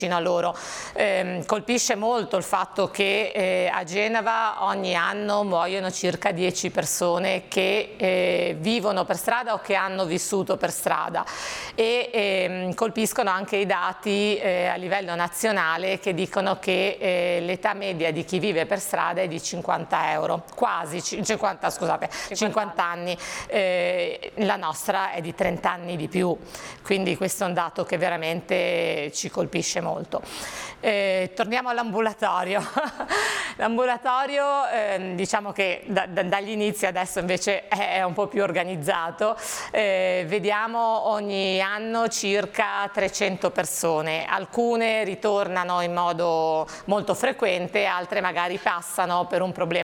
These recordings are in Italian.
a loro. Colpisce molto il fatto che a Genova ogni anno muoiono circa 10 persone che vivono per strada o che hanno vissuto per strada, e colpiscono anche i dati a livello nazionale che dicono che l'età media di chi vive per strada è di 50 euro, quasi 50, scusate, 50 anni, la nostra è di 30 anni di più, quindi questo è un dato che veramente ci colpisce molto. Torniamo all'ambulatorio. L'ambulatorio diciamo che dagli inizi adesso invece è un po' più organizzato. Vediamo ogni anno circa 300 persone, alcune ritornano in modo molto frequente, altre magari passano per un problema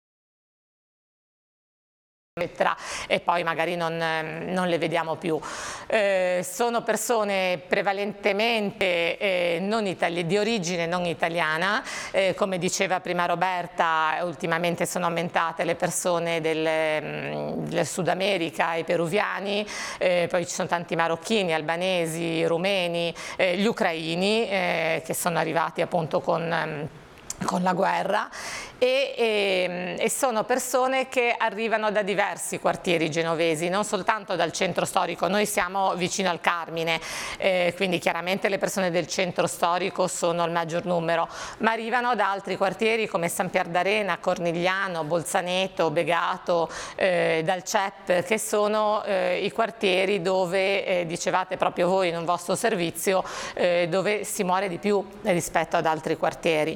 e poi magari non le vediamo più. Sono persone prevalentemente di origine non italiana, come diceva prima Roberta, ultimamente sono aumentate le persone del Sud America, i peruviani, poi ci sono tanti marocchini, albanesi, rumeni, gli ucraini che sono arrivati appunto con la guerra, e sono persone che arrivano da diversi quartieri genovesi, non soltanto dal centro storico. Noi siamo vicino al Carmine, quindi chiaramente le persone del centro storico sono il maggior numero, ma arrivano da altri quartieri come San Pier d'Arena, Cornigliano, Bolzaneto, Begato, dal CEP, che sono i quartieri dove, dicevate proprio voi in un vostro servizio, dove si muore di più rispetto ad altri quartieri.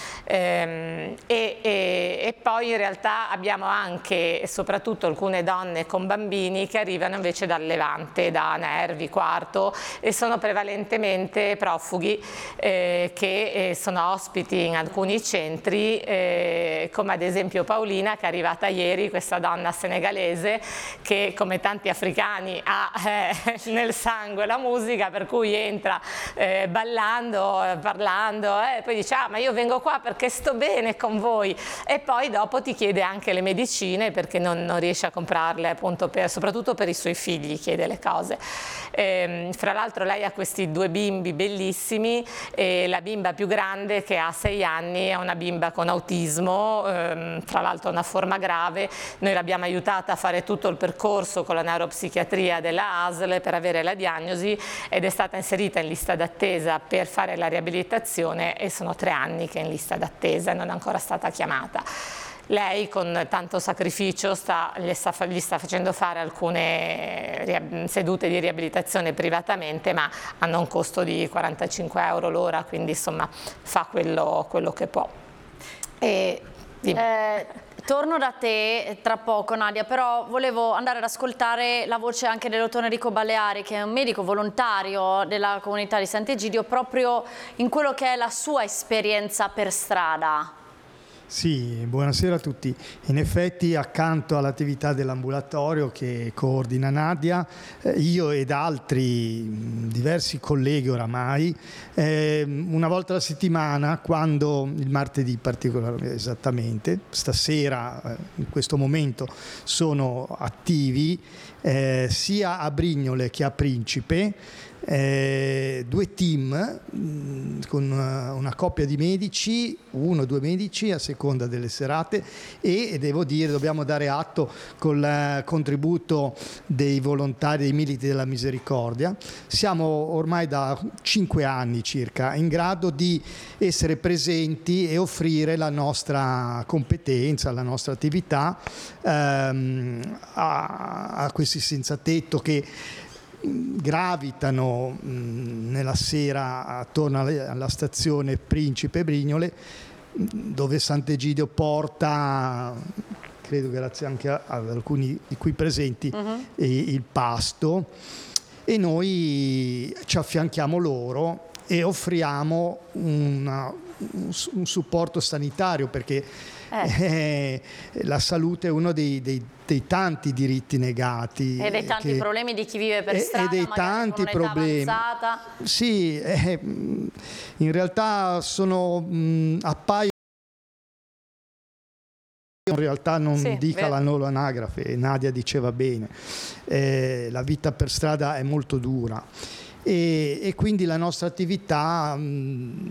E poi in realtà abbiamo anche e soprattutto alcune donne con bambini che arrivano invece dal Levante, da Nervi, Quarto, e sono prevalentemente profughi che sono ospiti in alcuni centri, come ad esempio Paolina, che è arrivata ieri, questa donna senegalese che come tanti africani ha nel sangue la musica, per cui entra ballando, parlando, poi dice ma io vengo qua perché sto bene con voi, e poi dopo ti chiede anche le medicine perché non riesce a comprarle, appunto soprattutto per i suoi figli chiede le cose. Fra l'altro lei ha questi 2 bimbi bellissimi, e la bimba più grande, che ha 6 anni, è una bimba con autismo, tra l'altro una forma grave. Noi l'abbiamo aiutata a fare tutto il percorso con la neuropsichiatria della ASL per avere la diagnosi, ed è stata inserita in lista d'attesa per fare la riabilitazione, e sono 3 anni che è in lista d'attesa e non è ancora stata chiamata. Lei con tanto sacrificio gli sta facendo fare alcune sedute di riabilitazione privatamente, ma hanno un costo di 45 euro l'ora, quindi insomma fa quello che può. Torno da te tra poco, Nadia, però volevo andare ad ascoltare la voce anche del dottor Enrico Baleari, che è un medico volontario della comunità di Sant'Egidio, proprio in quello che è la sua esperienza per strada. Sì, buonasera a tutti. In effetti, accanto all'attività dell'ambulatorio che coordina Nadia, io ed altri diversi colleghi oramai, una volta alla settimana, quando il martedì particolarmente esattamente, stasera in questo momento sono attivi sia a Brignole che a Principe, 2 team con una coppia di medici, 1 o 2 medici a seconda delle serate, e devo dire, dobbiamo dare atto col contributo dei volontari, dei militi della misericordia. Siamo ormai da 5 anni circa in grado di essere presenti e offrire la nostra competenza, la nostra attività a questi senza tetto che gravitano nella sera attorno alla stazione Principe Brignole, dove Sant'Egidio porta, credo grazie anche ad alcuni di qui presenti, il pasto, e noi ci affianchiamo loro e offriamo un supporto sanitario, perché la salute è uno dei tanti diritti negati e dei tanti problemi di chi vive per strada, e dei tanti problemi avanzata. Sì, in realtà appaiono, in realtà non dica la loro anagrafe, Nadia diceva bene, la vita per strada è molto dura, e quindi la nostra attività